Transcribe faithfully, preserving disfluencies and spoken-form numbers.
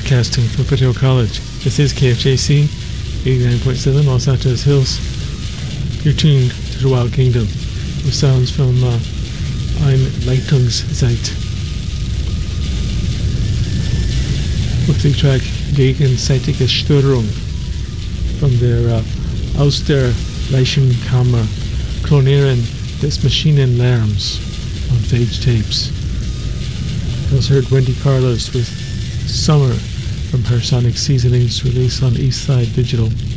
Broadcasting from Foothill College. This is K F J C, eighty-nine point seven Los Altos Hills. You're tuned to the Wild Kingdom with sounds from uh, Ein Leitungszeit. With the track Gegenseitige Störung from their uh, Aus der Leichenkammer Klonieren des Maschinenlärms on Phage Tapes. I also heard Wendy Carlos with Summer from her Sonic Seasonings release on Eastside Digital.